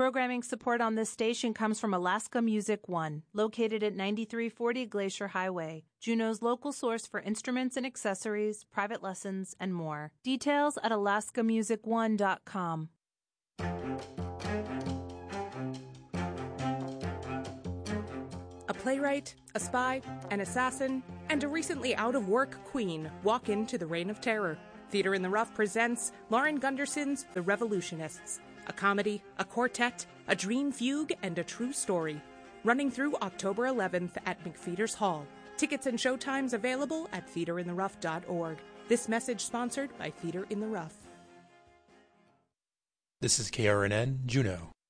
Programming support on this station comes from Alaska Music One, located at 9340 Glacier Highway, Juneau's local source for instruments and accessories, private lessons, and more. Details at alaskamusicone.com. A playwright, a spy, an assassin, and a recently out-of-work queen walk into the Reign of Terror. Theater in the Rough presents Lauren Gunderson's The Revolutionists, a comedy, a quartet, a dream fugue, and a true story. Running through October 11th at McPheeters Hall. Tickets and showtimes available at theaterintherough.org. This message sponsored by Theater in the Rough. This is KRNN, Juneau.